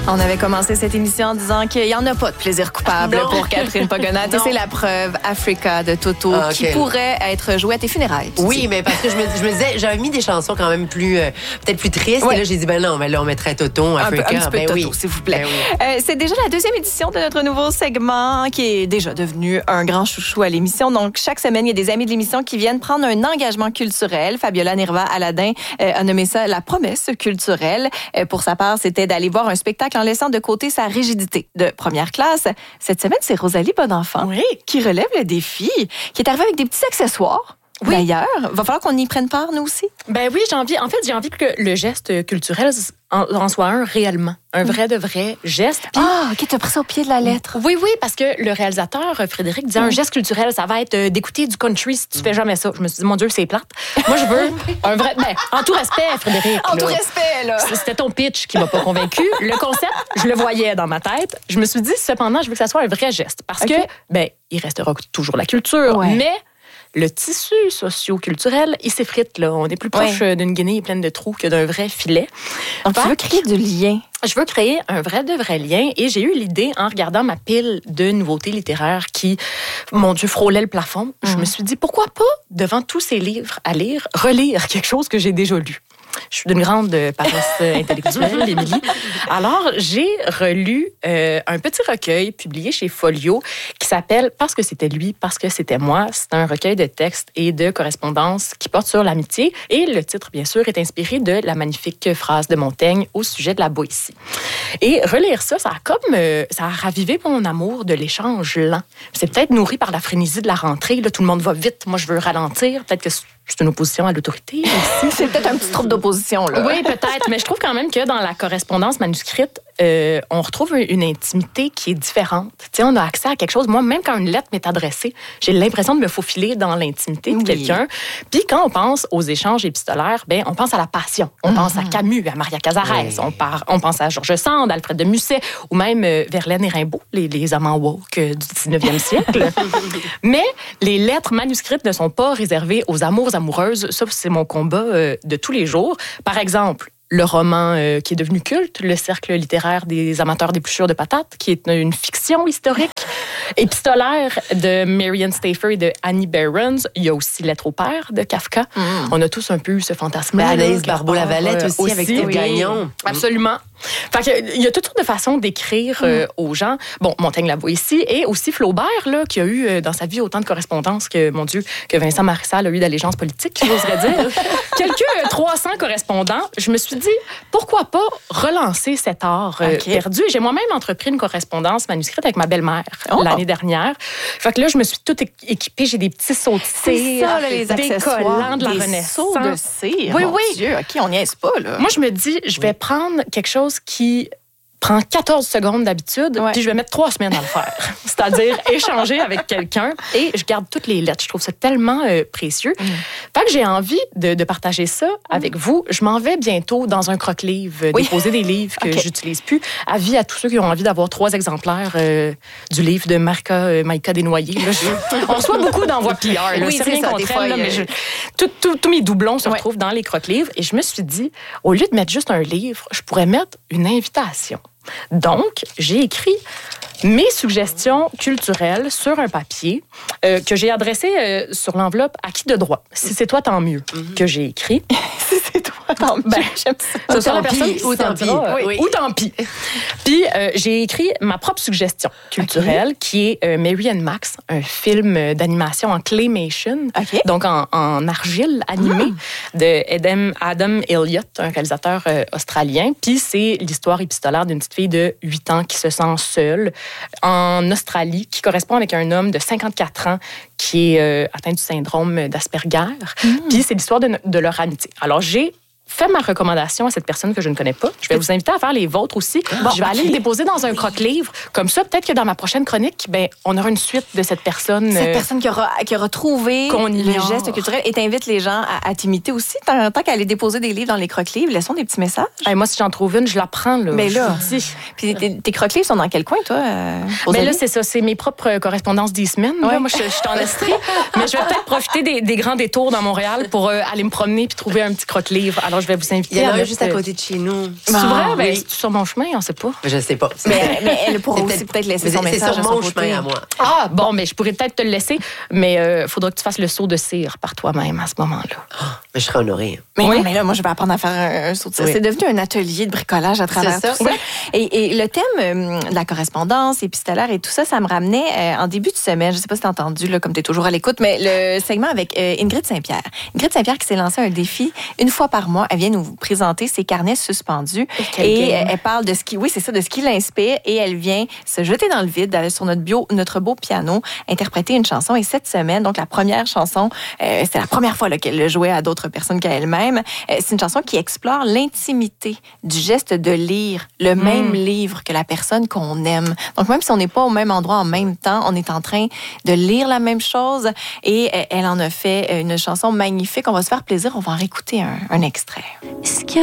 On avait commencé cette émission en disant qu'il n'y en a pas de plaisir coupable pour Catherine Pogonat. Et c'est la preuve, Africa de Toto, qui pourrait être jouée à tes funérailles. Oui, mais parce que je me disais, j'avais mis des chansons quand même plus, peut-être plus tristes. Et là, j'ai dit, là, on mettrait Toto, Africa. Un petit peu de Toto, s'il vous plaît. C'est déjà la deuxième édition de notre nouveau segment qui est déjà devenu un grand chouchou à l'émission. Donc, chaque semaine, il y a des amis de l'émission qui viennent prendre un engagement culturel. Fabiola Nirva Aladin a nommé ça la promesse culturelle. Pour sa part, c'était d'aller voir un spectacle en laissant de côté sa rigidité de première classe. Cette semaine, c'est Rosalie Bonenfant qui relève le défi, qui est arrivée avec des petits accessoires. Oui. D'ailleurs, va falloir qu'on y prenne part, nous aussi. Ben oui, j'ai envie que le geste culturel en soit un réellement. Un vrai de vrai geste. Puis, OK, tu as pris ça au pied de la lettre. Oui, parce que le réalisateur, Frédéric, disait un geste culturel, ça va être d'écouter du country si tu fais jamais ça. Je me suis dit, mon Dieu, c'est plate. Moi, je veux un vrai... Ben, en tout respect, Frédéric. En tout respect, là. C'était ton pitch qui m'a pas convaincu. Le concept, je le voyais dans ma tête. Je me suis dit, cependant, je veux que ça soit un vrai geste. Parce que, il restera toujours la culture, mais... Le tissu socio-culturel, il s'effrite, là. On est plus proche d'une guenille pleine de trous que d'un vrai filet. Donc, tu veux créer du lien. Je veux créer un vrai de vrai lien et j'ai eu l'idée en regardant ma pile de nouveautés littéraires qui, mon Dieu, frôlait le plafond. Je me suis dit, pourquoi pas, devant tous ces livres à lire, relire quelque chose que j'ai déjà lu. Je suis d'une grande paresse intellectuelle, Émilie. Alors, j'ai relu un petit recueil publié chez Folio qui s'appelle « Parce que c'était lui, parce que c'était moi ». C'est un recueil de textes et de correspondances qui porte sur l'amitié. Et le titre, bien sûr, est inspiré de la magnifique phrase de Montaigne au sujet de la Boétie. Et relire ça, ça a ravivé mon amour de l'échange lent. C'est peut-être nourri par la frénésie de la rentrée. Là, tout le monde va vite. Moi, je veux ralentir. Peut-être que c'est une opposition à l'autorité aussi. C'est peut-être un petit trouble d'opposition, là. Oui, peut-être. Mais je trouve quand même que dans la correspondance manuscrite, on retrouve une intimité qui est différente. Tu sais, on a accès à quelque chose. Moi, même quand une lettre m'est adressée, j'ai l'impression de me faufiler dans l'intimité de quelqu'un. Puis quand on pense aux échanges épistolaires, on pense à la passion. On pense à Camus, à Maria Cazares. On pense à Georges Sand, à Alfred de Musset, ou même Verlaine et Rimbaud, les amants woke du 19e siècle. Mais les lettres manuscrites ne sont pas réservées aux amours amoureuses. Ça, c'est mon combat de tous les jours. Par exemple, le roman qui est devenu culte, Le cercle littéraire des amateurs d'épluchures de patates, qui est une fiction historique épistolaire de Marianne Stafer et de Annie Behrens. Il y a aussi Lettre au père de Kafka. On a tous un peu ce fantasme-là. Anaïs Barbeau-Lavalette aussi, avec Steve Gagnon. Absolument. Fait que, il y a toutes sortes de façons d'écrire aux gens. Bon, Montaigne la Boétie et aussi Flaubert, là, qui a eu dans sa vie autant de correspondances que, mon Dieu, que Vincent Marissal a eu d'allégeance politique, j'oserais dire. Quelques 300 correspondants. Je me suis dit, pourquoi pas relancer cet art perdu? J'ai moi-même entrepris une correspondance manuscrite avec ma belle-mère l'année dernière. Fait que là, je me suis toute équipée. J'ai des petits sauts de cire, des collants de la Renaissance. Sauts de cire. Oui. Dieu, OK, on n'y est pas, là. Moi, je me dis, je vais prendre quelque chose qui prend 14 secondes d'habitude, puis je vais mettre 3 semaines à le faire. C'est-à-dire échanger avec quelqu'un et je garde toutes les lettres. Je trouve ça tellement précieux. Fait que j'ai envie de partager ça avec vous. Je m'en vais bientôt dans un croque-livre, déposer des livres que j'utilise plus. Avis à tous ceux qui ont envie d'avoir 3 exemplaires du livre de Maïka Desnoyers. Là, on reçoit beaucoup d'envois PR. Là. C'est rien contre elle, là, mais tous mes doublons se retrouvent dans les croque-livres. Et je me suis dit, au lieu de mettre juste un livre, je pourrais mettre une invitation. Donc, j'ai écrit mes suggestions culturelles sur un papier que j'ai adressé sur l'enveloppe « À qui de droit? Si c'est toi, tant mieux » que j'ai écrit. Si c'est toi, tant mieux. J'aime ça. Ça, ou tant pis. Ou tant pis. Puis, j'ai écrit ma propre suggestion culturelle qui est Mary and Max, un film d'animation en claymation, donc en argile animée, de Adam Elliott, un réalisateur australien. Puis, c'est l'histoire épistolaire d'une petite fille de 8 ans qui se sent seule en Australie, qui correspond avec un homme de 54 ans qui est atteint du syndrome d'Asperger. Puis c'est l'histoire de leur amitié. Alors, j'ai fait ma recommandation à cette personne que je ne connais pas. Je vais vous inviter à faire les vôtres aussi. Je vais aller le déposer dans un croque-livre. Comme ça, peut-être que dans ma prochaine chronique, on aura une suite de cette personne. Cette personne qui aura trouvé le geste culturel et t'invite les gens à t'imiter aussi. Tant qu'à aller déposer des livres dans les croque-livres, laissons des petits messages. Moi, si j'en trouve une, je la prends. Là. Mais là, puis tes croque-livres sont dans quel coin, toi? Mais là, c'est ça. C'est mes propres correspondances des semaines. Moi, je suis en Estrie. Mais je vais peut-être profiter des grands détours dans Montréal pour aller me promener puis trouver un petit croque-livre à Alors, je vais vous inviter. Il y en a un mettre, juste à côté de chez nous. C'est vrai? Oui. Ben, c'est sur mon chemin, on sait pas. Je sais pas. Mais elle pourra aussi peut-être laisser son message C'est sur mon chemin à moi. Ah, bon, mais je pourrais peut-être te le laisser, mais il faudra que tu fasses le saut de cire par toi-même à ce moment-là. Mais je serais honorée. Mais non, mais là, moi, je vais apprendre à faire un saut de cire. C'est devenu un atelier de bricolage à travers C'est ça. tout ça. Et le thème de la correspondance épistolaire et tout ça, ça me ramenait en début de semaine. Je sais pas si tu as entendu, là, comme tu es toujours à l'écoute, mais le segment avec Ingrid Saint-Pierre. Ingrid Saint-Pierre qui s'est lancé un défi. Une fois par mois, elle vient nous présenter ses carnets suspendus. Et elle parle de ce qui, de ce qui l'inspire. Et elle vient se jeter dans le vide sur notre beau piano, interpréter une chanson. Et cette semaine, donc la première chanson, c'est la première fois qu'elle le jouait à d'autres personnes qu'à elle-même. C'est une chanson qui explore l'intimité du geste de lire le même livre que la personne qu'on aime. Donc même si on n'est pas au même endroit en même temps, on est en train de lire la même chose. Et elle en a fait une chanson magnifique. On va se faire plaisir. On va en réécouter un extrait. Est-ce que